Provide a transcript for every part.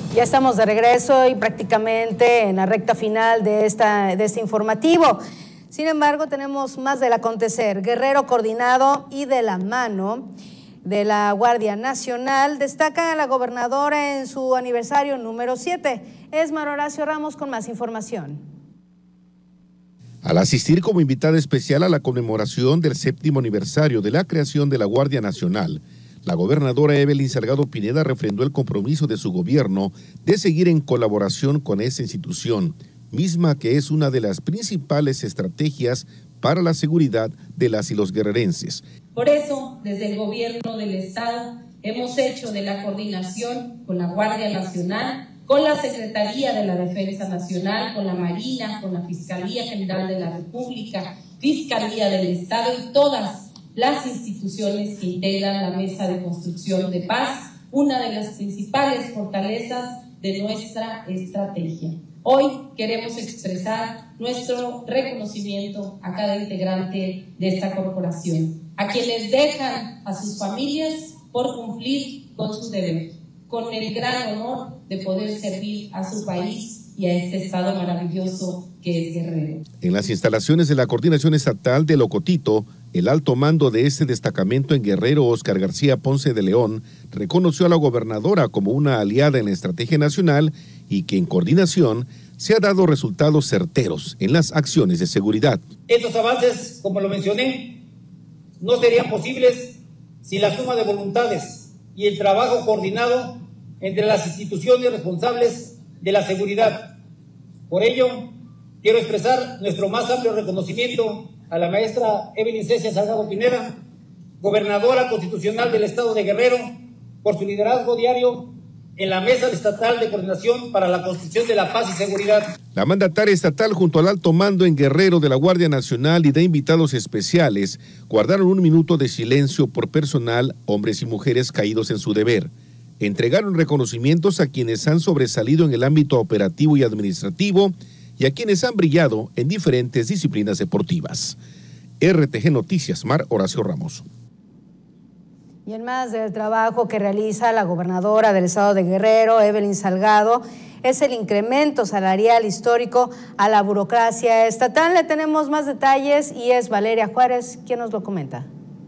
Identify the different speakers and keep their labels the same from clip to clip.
Speaker 1: Ya estamos de regreso y prácticamente en la recta final de este informativo. Sin embargo, tenemos más del acontecer. Guerrero coordinado y de la mano de la Guardia Nacional destaca a la gobernadora en su aniversario número 7. Es Mar Horacio Ramos con más información.
Speaker 2: Al asistir como invitada especial a la conmemoración del 7º aniversario de la creación de la Guardia Nacional, la gobernadora Evelyn Salgado Pineda refrendó el compromiso de su gobierno de seguir en colaboración con esa institución, misma que es una de las principales estrategias para la seguridad de las y los guerrerenses.
Speaker 3: Por eso, desde el gobierno del Estado, hemos hecho de la coordinación con la Guardia Nacional, con la Secretaría de la Defensa Nacional, con la Marina, con la Fiscalía General de la República, Fiscalía del Estado y todas las instituciones que integran la Mesa de Construcción de Paz, una de las principales fortalezas de nuestra estrategia. Hoy queremos expresar nuestro reconocimiento a cada integrante de esta corporación, a quienes dejan a sus familias por cumplir con su deber, con el gran honor de poder servir a su país y a este estado maravilloso que es Guerrero.
Speaker 2: En las instalaciones de la Coordinación Estatal de Locotito, el alto mando de este destacamento en Guerrero, Óscar García Ponce de León, reconoció a la gobernadora como una aliada en la estrategia nacional y que en coordinación se ha dado resultados certeros en las acciones de seguridad.
Speaker 4: Estos avances, como lo mencioné, no serían posibles sin la suma de voluntades y el trabajo coordinado entre las instituciones responsables de la seguridad. Por ello, quiero expresar nuestro más amplio reconocimiento a la maestra Evelyn Cecia Salgado Pineda, gobernadora constitucional del estado de Guerrero, por su liderazgo diario en la Mesa Estatal de Coordinación para la Construcción de la Paz y Seguridad.
Speaker 2: La mandataria estatal junto al alto mando en Guerrero de la Guardia Nacional y de invitados especiales guardaron un minuto de silencio por personal, hombres y mujeres caídos en su deber. Entregaron reconocimientos a quienes han sobresalido en el ámbito operativo y administrativo y a quienes han brillado en diferentes disciplinas deportivas. RTG Noticias, Mar Horacio Ramos.
Speaker 1: Y en más del trabajo que realiza la gobernadora del estado de Guerrero, Evelyn Salgado, es el incremento salarial histórico a la burocracia estatal. Le tenemos más detalles y es Valeria Juárez quien nos lo comenta.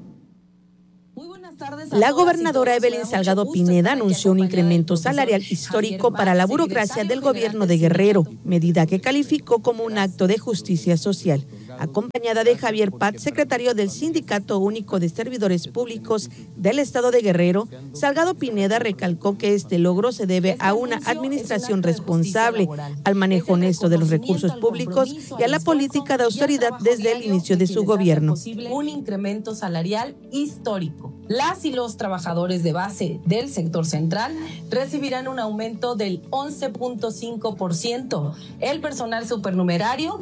Speaker 5: La gobernadora Evelyn Salgado Pineda anunció un incremento salarial histórico para la burocracia del gobierno de Guerrero, medida que calificó como un acto de justicia social. Acompañada de Javier Pat, secretario del Sindicato Único de Servidores Públicos del Estado de Guerrero, Salgado Pineda recalcó que este logro se debe a una administración responsable, al manejo honesto de los recursos públicos y a la política de austeridad desde el inicio de su gobierno.
Speaker 6: Un incremento salarial histórico. Las y los trabajadores de base del sector central recibirán un aumento del 11.5%, el personal supernumerario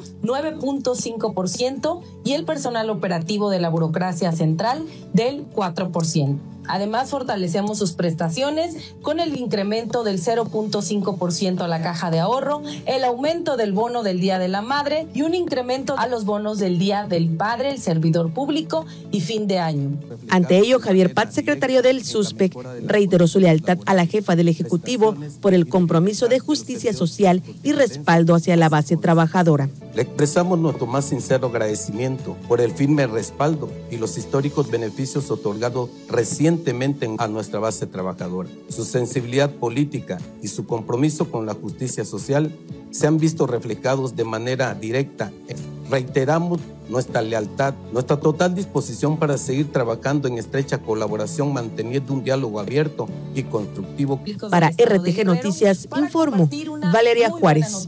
Speaker 6: 9.5% y el personal operativo de la burocracia central del 4%. Además, fortalecemos sus prestaciones con el incremento del 0.5% a la caja de ahorro, el aumento del bono del Día de la Madre y un incremento a los bonos del Día del Padre, el servidor público y fin de año.
Speaker 5: Ante ello, Javier Pat, secretario del SUSPEC, reiteró su lealtad a la jefa del Ejecutivo por el compromiso de justicia social y respaldo hacia la base trabajadora.
Speaker 7: Le expresamos nuestro más sincero agradecimiento por el firme respaldo y los históricos beneficios otorgados recientemente a nuestra base trabajadora. Su sensibilidad política y su compromiso con la justicia social se han visto reflejados de manera directa. Reiteramos nuestra lealtad, nuestra total disposición para seguir trabajando en estrecha colaboración, manteniendo un diálogo abierto y constructivo.
Speaker 5: Para RTG Noticias, informó Valeria Juárez.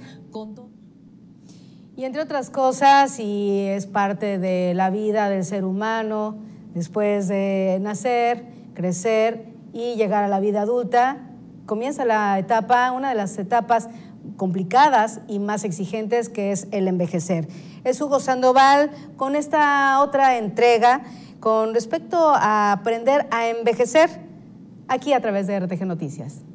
Speaker 1: Y entre otras cosas, y es parte de la vida del ser humano, después de nacer, crecer y llegar a la vida adulta, comienza la etapa, una de las etapas complicadas y más exigentes, que es el envejecer. Es Hugo Sandoval con esta otra entrega con respecto a aprender a envejecer, aquí a través de RTG Noticias.